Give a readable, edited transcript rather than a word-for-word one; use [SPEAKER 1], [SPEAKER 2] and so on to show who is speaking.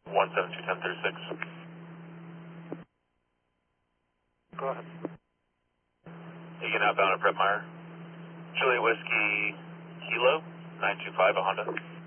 [SPEAKER 1] 172-1036.
[SPEAKER 2] Go ahead.
[SPEAKER 1] Egan outbound at Fred Meyer. Juliet Whiskey Kilo, 925, a Honda.